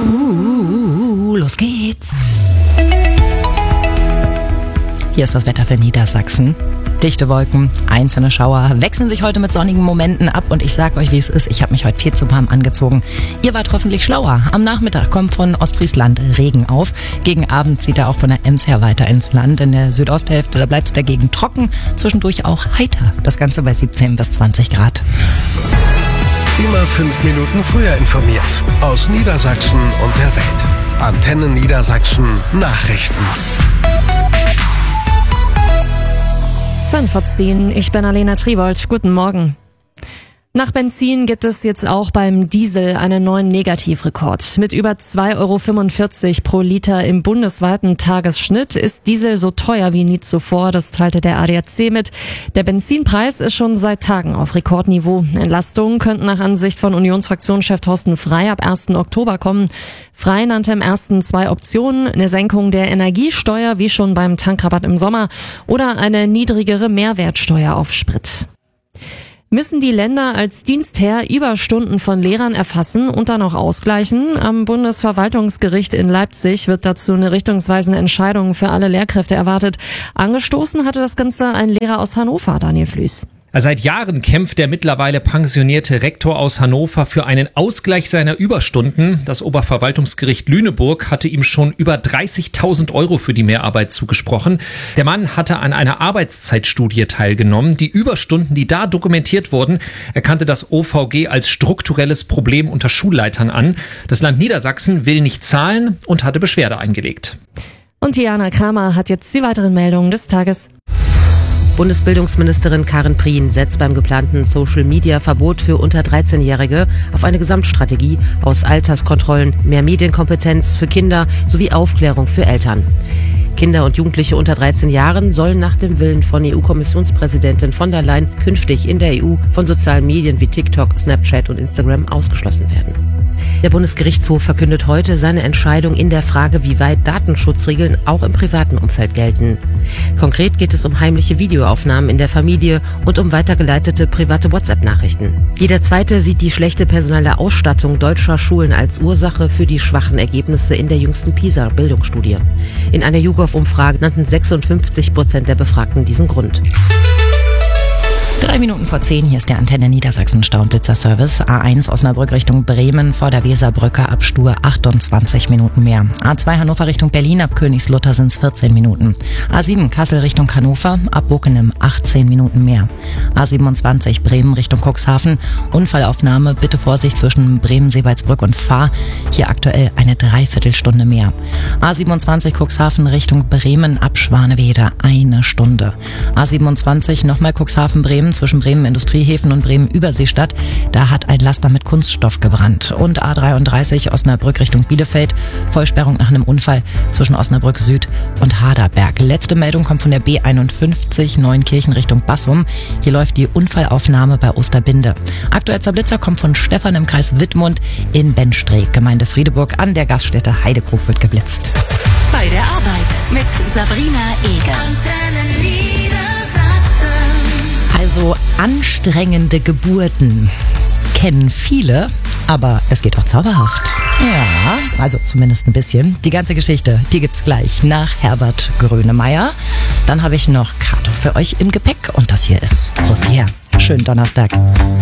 Los geht's. Hier ist das Wetter für Niedersachsen. Dichte Wolken, einzelne Schauer wechseln sich heute mit sonnigen Momenten ab und ich sag euch, wie es ist. Ich habe mich heute viel zu warm angezogen. Ihr wart hoffentlich schlauer. Am Nachmittag kommt von Ostfriesland Regen auf. Gegen Abend zieht er auch von der Ems her weiter ins Land. In der Südosthälfte, da bleibt es dagegen trocken, zwischendurch auch heiter. Das Ganze bei 17 bis 20 Grad. Immer 5 Minuten früher informiert. Aus Niedersachsen und der Welt. Antenne Niedersachsen Nachrichten. 5:10, ich bin Alena Triwold. Guten Morgen. Nach Benzin gibt es jetzt auch beim Diesel einen neuen Negativrekord. Mit über 2,45 € pro Liter im bundesweiten Tagesschnitt ist Diesel so teuer wie nie zuvor, das teilte der ADAC mit. Der Benzinpreis ist schon seit Tagen auf Rekordniveau. Entlastungen könnten nach Ansicht von Unionsfraktionschef Thorsten Frey ab 1. Oktober kommen. Frey nannte im ersten 2 Optionen: eine Senkung der Energiesteuer, wie schon beim Tankrabatt im Sommer, oder eine niedrigere Mehrwertsteuer auf Sprit. Müssen die Länder als Dienstherr Überstunden von Lehrern erfassen und dann auch ausgleichen? Am Bundesverwaltungsgericht in Leipzig wird dazu eine richtungsweisende Entscheidung für alle Lehrkräfte erwartet. Angestoßen hatte das Ganze ein Lehrer aus Hannover, Daniel Flüß. Seit Jahren kämpft der mittlerweile pensionierte Rektor aus Hannover für einen Ausgleich seiner Überstunden. Das Oberverwaltungsgericht Lüneburg hatte ihm schon über 30.000 € für die Mehrarbeit zugesprochen. Der Mann hatte an einer Arbeitszeitstudie teilgenommen. Die Überstunden, die da dokumentiert wurden, erkannte das OVG als strukturelles Problem unter Schulleitern an. Das Land Niedersachsen will nicht zahlen und hatte Beschwerde eingelegt. Und Diana Kramer hat jetzt die weiteren Meldungen des Tages. Bundesbildungsministerin Karin Prien setzt beim geplanten Social-Media-Verbot für unter 13-Jährige auf eine Gesamtstrategie aus Alterskontrollen, mehr Medienkompetenz für Kinder sowie Aufklärung für Eltern. Kinder und Jugendliche unter 13 Jahren sollen nach dem Willen von EU-Kommissionspräsidentin von der Leyen künftig in der EU von sozialen Medien wie TikTok, Snapchat und Instagram ausgeschlossen werden. Der Bundesgerichtshof verkündet heute seine Entscheidung in der Frage, wie weit Datenschutzregeln auch im privaten Umfeld gelten. Konkret geht es um heimliche Videoaufnahmen in der Familie und um weitergeleitete private WhatsApp-Nachrichten. Jeder Zweite sieht die schlechte personelle Ausstattung deutscher Schulen als Ursache für die schwachen Ergebnisse in der jüngsten PISA-Bildungsstudie. In einer YouGov-Umfrage nannten 56% der Befragten diesen Grund. 3 Minuten vor 10, hier ist der Antenne Niedersachsen Stau- und Blitzerservice. A1 Osnabrück Richtung Bremen vor der Weserbrücke ab Stur 28 Minuten mehr. A2 Hannover Richtung Berlin ab Königslutter sind es 14 Minuten. A7 Kassel Richtung Hannover ab Bockenem 18 Minuten mehr. A27 Bremen Richtung Cuxhaven. Unfallaufnahme, bitte Vorsicht zwischen Bremen-Seewaldsbrück und Fahr. Hier aktuell eine Dreiviertelstunde mehr. A27 Cuxhaven Richtung Bremen ab Schwanewede 1 Stunde. A27 nochmal Cuxhaven-Bremen zwischen Bremen Industriehäfen und Bremen Überseestadt. Da hat ein Laster mit Kunststoff gebrannt. Und A33 Osnabrück Richtung Bielefeld. Vollsperrung nach einem Unfall zwischen Osnabrück Süd und Haderberg. Letzte Meldung kommt von der B51 Neuenkirchen Richtung Bassum. Hier läuft die Unfallaufnahme bei Osterbinde. Aktueller Blitzer kommt von Stefan im Kreis Wittmund in Benstreek. Gemeinde Friedeburg an der Gaststätte Heidekrug wird geblitzt. Bei der Arbeit mit Sabrina Eger. Also anstrengende Geburten kennen viele, aber es geht auch zauberhaft. Ja, also zumindest ein bisschen. Die ganze Geschichte, die gibt's gleich nach Herbert Grönemeyer. Dann habe ich noch Kato für euch im Gepäck und das hier ist Rosier. Schönen Donnerstag.